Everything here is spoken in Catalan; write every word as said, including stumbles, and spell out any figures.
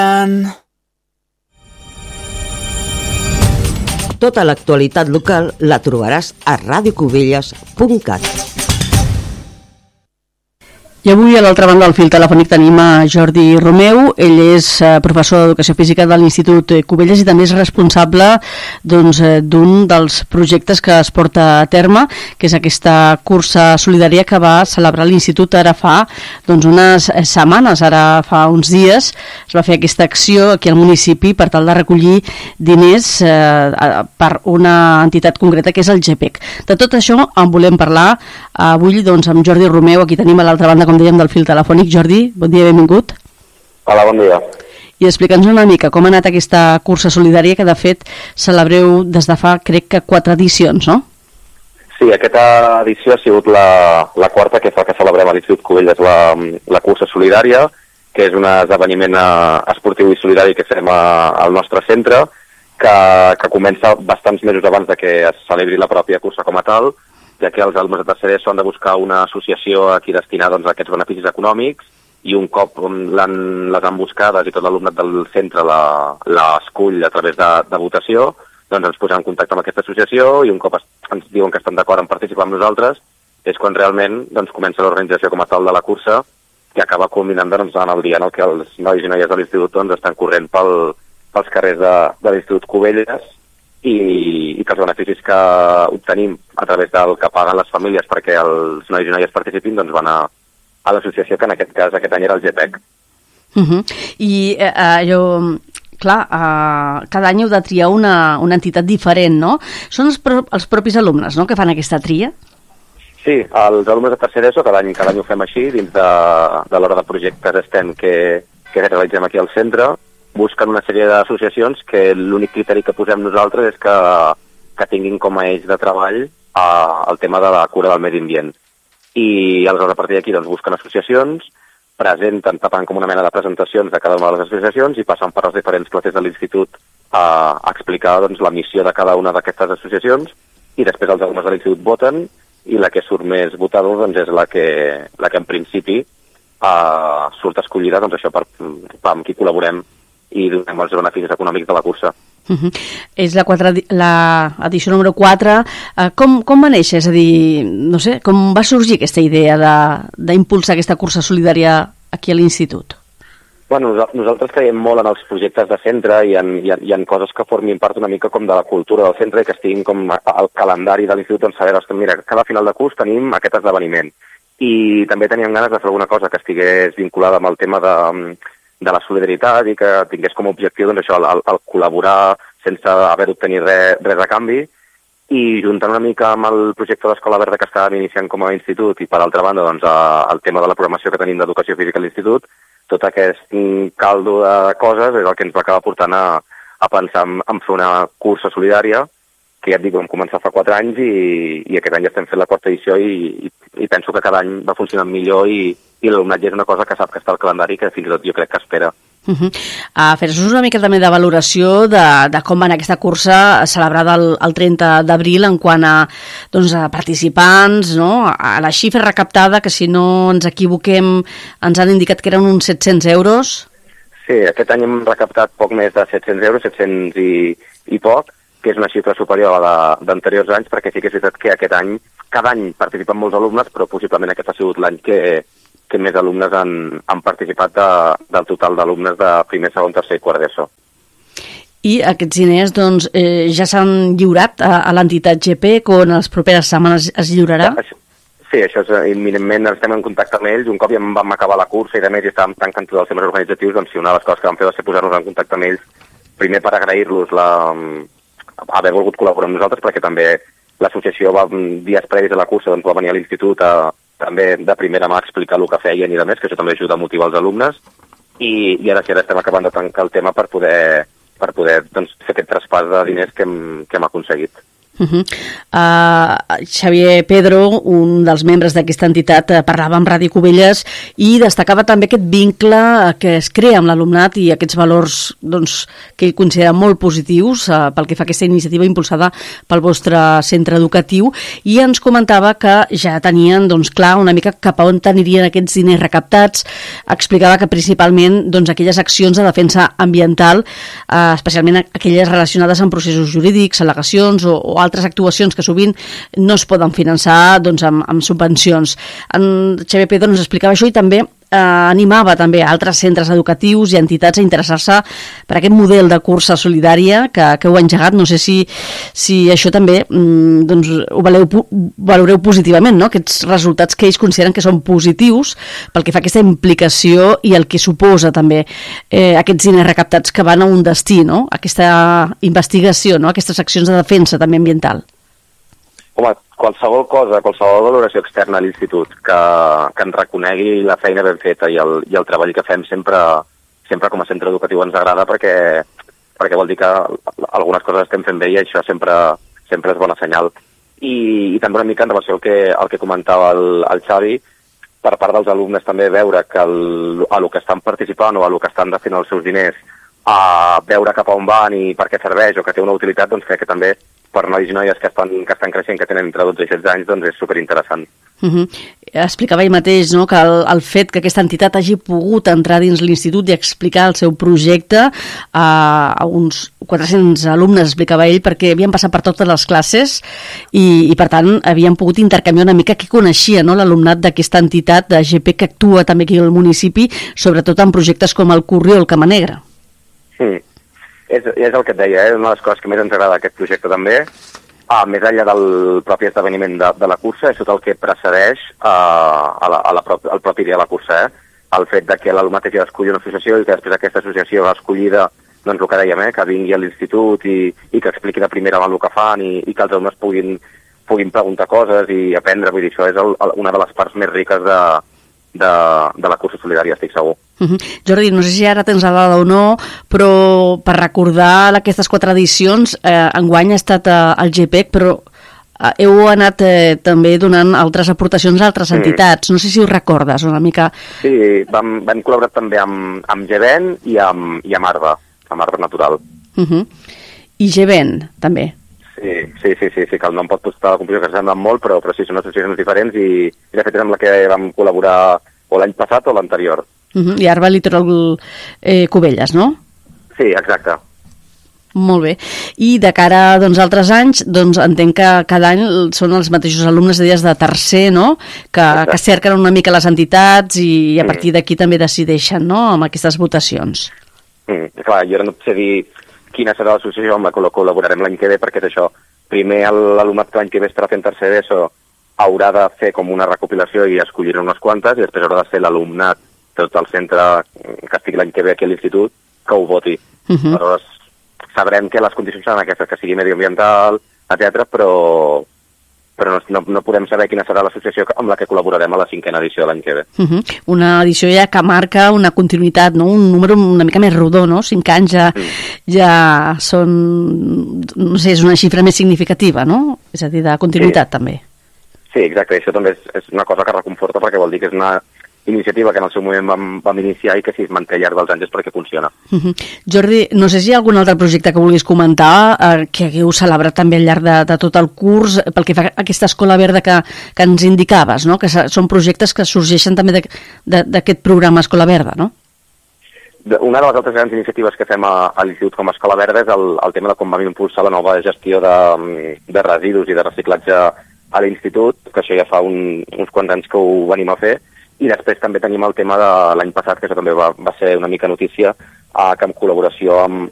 Tota l'actualitat local la trobaràs a radio cubelles punt cat. I avui a l'altra banda del fil telefònic tenim a Jordi Romeu. Ell és professor d'Educació Física de l'Institut Cubelles i també és responsable doncs, d'un dels projectes que es porta a terme, que és aquesta cursa solidària que va celebrar l'Institut ara fa doncs, unes setmanes, ara fa uns dies. Es va fer aquesta acció aquí al municipi per tal de recollir diners eh, per una entitat concreta que és el G P E C. De tot això en volem parlar avui doncs, amb Jordi Romeu. Aquí tenim a l'altra banda, com dèiem, del fil telefònic. Jordi, bon dia, benvingut. Hola, bon dia. I explica'ns una mica com ha anat aquesta cursa solidària que, de fet, celebreu des de fa, crec que, quatre edicions, no? Sí, aquesta edició ha sigut la, la quarta que fa que celebrem a l'Institut Cubelles la, la cursa solidària, que és un esdeveniment esportiu i solidari que fem a, al nostre centre, que, que comença bastants mesos abans de que es celebri la pròpia cursa com a tal, ja que els alumnes de tercer ESO han de buscar una associació a qui destinar doncs, aquests beneficis econòmics, i un cop han, les han buscades i tot l'alumnat del centre l'escull a través de, de votació, doncs ens posem en contacte amb aquesta associació i un cop es, ens diuen que estan d'acord en participar amb nosaltres, és quan realment doncs, comença l'organització com a tal de la cursa, que acaba culminant doncs, en el dia en el que els nois i noies de l'Institut doncs, estan corrent pel, pels carrers de, de l'Institut Cubelles, i, i que els beneficis que obtenim a través del que paguen les famílies perquè els nois i noies participin doncs van a, a l'associació, que en aquest cas aquest any era el G P E C. Uh -huh. I eh, allò, clar, eh, cada any heu de triar una, una entitat diferent, no? Són els, pro, els propis alumnes, no?, que fan aquesta tria? Sí, els alumnes de tercer ESO cada any, cada any ho fem així, dins de, de l'hora de projectes STEM que, que realitzem aquí al centre. Busquen una sèrie d'associacions que l'únic criteri que posem nosaltres és que, que tinguin com a eix de treball eh, el tema de la cura del medi ambient. I aleshores a partir d'aquí doncs, busquen associacions, presenten, tapant com una mena de presentacions de cada una de les associacions i passen per les diferents classes de l'institut a, a explicar doncs, la missió de cada una d'aquestes associacions, i després els alumnes de l'institut voten i la que surt més votada doncs, és la que, la que en principi eh, surt escollida doncs, això per, per amb qui col·laborem i donem els beneficis econòmics de la cursa. Uh -huh. És la, quatre, la edició número quatre. Uh, com, com va néixer? És a dir, no sé, com va sorgir aquesta idea d'impulsar aquesta cursa solidària aquí a l'Institut? Bueno, nosaltres creiem molt en els projectes de centre i en, i en, i en coses que formin part una mica com de la cultura del centre i que estiguin com al calendari de l'Institut, on saber que mira, cada final de curs tenim aquest esdeveniment. I també teníem ganes de fer alguna cosa que estigués vinculada amb el tema de... de la solidaritat i que tingués com a objectiu doncs, això, el, el col·laborar sense haver d'obtenir res, res a canvi, i juntant una mica amb el projecte d'Escola Verda que estàvem iniciant com a institut i per altra banda doncs, el tema de la programació que tenim d'Educació Física a l'Institut, tot aquest caldo de coses és el que ens va acabar portant a, a pensar en, en fer una cursa solidària, que ja et dic, vam començar fa quatre anys i, i aquest any ja estem fent la quarta edició i, i, i penso que cada any va funcionant millor i i l'alumnat ja és una cosa que sap que està al calendari que fins i tot jo crec que espera. Uh -huh. uh, Fes-nos una mica també de valoració de, de com va anar aquesta cursa celebrada el, el trenta d'abril en quant a, doncs, a participants, no? A la xifra recaptada, que si no ens equivoquem ens han indicat que eren uns set-cents euros. Sí, aquest any hem recaptat poc més de set-cents euros, set-cents i, i poc, que és una xifra superior a la d'anteriors anys, perquè sí que és veritat que aquest any, cada any participen molts alumnes, però possiblement aquest ha sigut l'any que que més alumnes han, han participat de, del total d'alumnes de primer, segon, tercer i quart d'ESO. I aquests diners doncs, eh, ja s'han lliurat a, a l'entitat G P E C o en les properes setmanes es lliurarà? Sí, això és imminentment, estem en contacte amb ells. Un cop ja vam acabar la cursa i de més i estàvem tancant tots els temes organitzatius, doncs sí, una de les coses que vam fer va ser posar-nos en contacte amb ells, primer per agrair-los la, haver volgut col·laborar amb nosaltres, perquè també l'associació va, dies previs a la cursa doncs, va venir a l'institut a també de primera mà explicar el que feien i de més, que això també ajuda a motivar els alumnes, i, i ara sí, ara estem acabant de tancar el tema per poder, per poder doncs, fer aquest traspàs de diners que hem, que hem aconseguit. Uh -huh. uh, Xavier Pedro, un dels membres d'aquesta entitat, uh, parlava amb Ràdio Cubelles i destacava també aquest vincle uh, que es crea amb l'alumnat i aquests valors doncs, que ell considera molt positius uh, pel que fa a aquesta iniciativa impulsada pel vostre centre educatiu, i ens comentava que ja tenien doncs, clar una mica cap a on anirien aquests diners recaptats. Explicava que principalment doncs, aquelles accions de defensa ambiental, uh, especialment aquelles relacionades amb processos jurídics, al·legacions o, o altres actuacions que sovint no es poden finançar doncs, amb, amb subvencions. En Xavier Pedro ens explicava això i també eh, animava també a altres centres educatius i entitats a interessar-se per aquest model de cursa solidària que, que heu engegat. No sé si, si això també mm, doncs, ho valeu, valoreu positivament, no? Aquests resultats que ells consideren que són positius pel que fa a aquesta implicació i el que suposa també eh, aquests diners recaptats que van a un destí, no? Aquesta investigació, no? Aquestes accions de defensa també ambiental. Home, qualsevol cosa, qualsevol valoració externa a l'institut que, que ens reconegui la feina ben feta i el, i el treball que fem sempre, sempre com a centre educatiu ens agrada perquè, perquè vol dir que algunes coses estem fent bé i això sempre, sempre és bona senyal. I, i també una mica en relació al que, al que comentava el, el Xavi, per part dels alumnes també veure que el, a lo que estan participant o a lo que estan destinant els seus diners, a veure cap a on van i per què serveix o que té una utilitat, doncs crec que també per nois i noies que estan, que estan creixent, que tenen entre dotze i setze anys, doncs és superinteressant. Uh -huh. Explicava ell mateix, no?, que el, el fet que aquesta entitat hagi pogut entrar dins l'institut i explicar el seu projecte a, a uns quatre-cents alumnes, explicava ell, perquè havien passat per totes les classes i, i per tant, havien pogut intercanviar una mica què coneixia, no?, l'alumnat d'aquesta entitat de G P que actua també aquí al municipi, sobretot en projectes com el Corriol Camanegre. Sí. És, és el que et deia, eh? Una de les coses que més ens agrada d'aquest projecte també, ah, més enllà del propi esdeveniment de, de la cursa, és tot el que precedeix uh, a la, a la prop, al propi dia de la cursa. Eh? El fet de que l'alumnat hagi d'escollir una associació i que després aquesta associació escollida, doncs el que dèiem, eh? que vingui a l'institut i, i que expliqui de primera mà el que fan i, i que els alumnes puguin, puguin preguntar coses i aprendre. Vull dir, això és el, el, una de les parts més riques de, de, de la cursa solidària, estic segur. Uh -huh. Jordi, no sé si ara tens la dada o no, però per recordar aquestes quatre edicions, eh, enguany ha estat eh, el G P E C, però eh, heu anat eh, també donant altres aportacions a altres entitats. Mm. No sé si ho recordes una mica. Sí, vam, vam col·laborar també amb, amb Geben i amb, i amb Arba, amb Arba Natural. Uh -huh. I Geben, també. Sí, sí, sí, sí, sí, que el nom pot posar la competició, que semblen molt, però, però sí, són associacions diferents i, i de fet és amb la que vam col·laborar o l'any passat o l'anterior. Uh-huh. I Arba Litoral eh, Cubelles, no? Sí, exacte. Molt bé. I de cara doncs, a altres anys, doncs entenc que cada any són els mateixos alumnes de dies de tercer, no?, que, que cerquen una mica les entitats i, i a partir d'aquí també decideixen, no?, amb aquestes votacions. Mm, clar, jo ara no sé dir quina serà l'associació amb la que col·laborarem l'any que ve, perquè és això. Primer l'alumnat que l'any que ve estarà fent tercer d'ESO haurà de fer com una recopilació i escollir unes quantes, i després haurà de ser l'alumnat tot el centre que estigui l'any que ve aquí a l'institut que ho voti. Uh -huh. Aleshores, sabrem que les condicions seran aquestes, que sigui mediambiental, etcètera, però, però no, no podem saber quina serà l'associació amb la que col·laborarem a la cinquena edició de l'any que ve. Uh -huh. Una edició ja que marca una continuïtat, no?, un número una mica més rodó, no?, cinc anys ja, mm. ja són, no sé, és una xifra més significativa, no?, és a dir, de continuïtat sí. també. Sí, exacte, això també és, és una cosa que reconforta perquè vol dir que és una iniciativa que en el seu moment vam, vam iniciar i que si es manté al llarg dels anys és perquè funciona. Uh -huh. Jordi, no sé si hi ha algun altre projecte que vulguis comentar eh, que hagueu celebrat també al llarg de, de tot el curs, pel que fa a aquesta escola verda que, que ens indicaves, no?, que són projectes que sorgeixen també d'aquest programa Escola Verda, no? Una de les altres grans iniciatives que fem a, a l'Institut com a Escola Verda és el, el tema de com vam impulsar la nova gestió de, de residus i de reciclatge a l'Institut, que això ja fa un, uns quants anys que ho venim a fer. I després també tenim el tema de l'any passat, que això també va, va ser una mica notícia, eh, que en col·laboració amb,